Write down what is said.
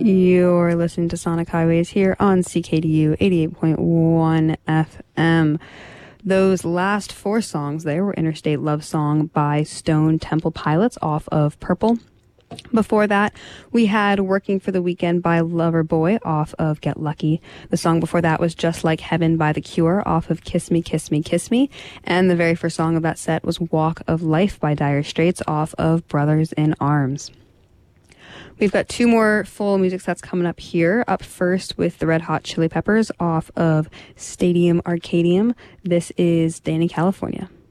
You're listening to Sonic Highways here on CKDU 88.1 FM. Those last four songs there were Interstate Love Song by Stone Temple Pilots off of Purple. Before that, we had Working for the Weekend by Loverboy off of Get Lucky. The song before that was Just Like Heaven by The Cure off of Kiss Me, Kiss Me, Kiss Me. And the very first song of that set was Walk of Life by Dire Straits off of Brothers in Arms. We've got two more full music sets coming up here. Up first with the Red Hot Chili Peppers off of Stadium Arcadium. This is Danny California.